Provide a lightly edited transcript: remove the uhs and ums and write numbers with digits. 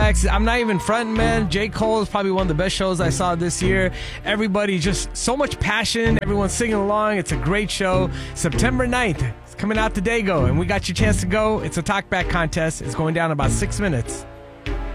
X. I'm not even fronting, man. J. Cole is probably one of the best shows I saw this year. Everybody just so much passion. Everyone's singing along. It's a great show. September 9th. It's coming out to Dago, and we got your chance to go. It's a talkback contest. It's going down in about 6 minutes.